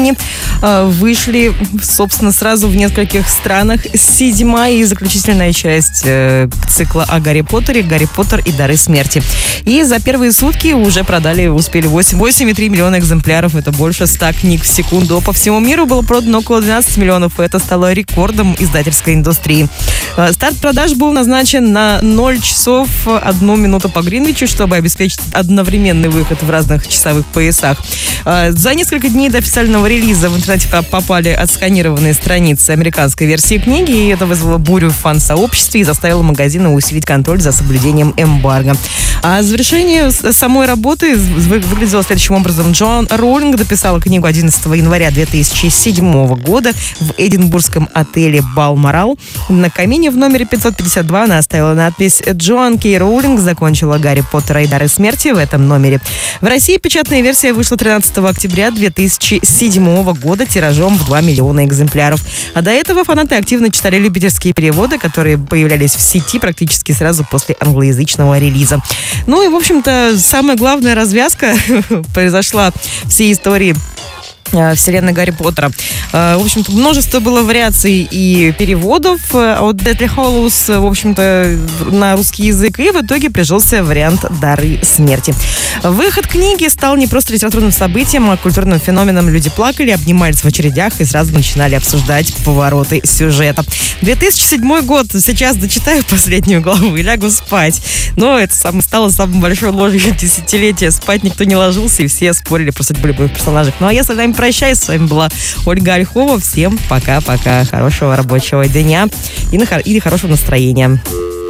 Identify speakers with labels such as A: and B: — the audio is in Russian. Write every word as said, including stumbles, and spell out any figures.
A: вышли, собственно, сразу в нескольких странах. Седьмая и заключительная часть э, цикла о Гарри Поттере «Гарри Поттер и дары смерти». И за первые сутки уже продали, успели восемь целых три миллиона экземпляров. Это больше ста книг в секунду. По всему миру было продано около двенадцати миллионов. И это стало рекордом издательской индустрии. Старт продаж был назначен на ноль часов одну минуту по Гринвичу, чтобы обеспечить одновременный выход в разных часовых поясах. За несколько дней до официального релиза в интернете попали отсканированные страницы американской версии книги, и это вызвало бурю в фан-сообществе и заставило магазины усилить контроль за соблюдением эмбарго. А завершение самой работы выглядело следующим образом. Джоан Роулинг дописала книгу одиннадцатого января две тысячи седьмого года в эдинбургском отеле «Балморал». На камине в номере пятьсот пятьдесят два она оставила надпись «Джоан Кей Роулинг закончила Гарри Поттера и дары смерти» в этом номере. В России печатная версия вышла тринадцатого октября две тысячи седьмого года тиражом в два миллиона экземпляров. А до этого фанаты активно читали любительские переводы, которые появлялись в сети практически сразу после англоязычного релиза. Ну и, в общем-то, самая главная развязка произошла всей истории вселенной Гарри Поттера. В общем-то, множество было вариаций и переводов от Deathly Hallows, в общем-то, на русский язык, и в итоге прижился вариант «Дары смерти». Выход книги стал не просто литературным событием, а культурным феноменом. Люди плакали, обнимались в очередях и сразу начинали обсуждать повороты сюжета. две тысячи седьмой год. Сейчас дочитаю последнюю главу и лягу спать. Но это стало самой большой ложью десятилетия. Спать никто не ложился, и все спорили про судьбу любых персонажей. Ну а я с вами прощаюсь. С вами была Ольга Ольхова. Всем пока-пока. Хорошего рабочего дня и, на, и хорошего настроения.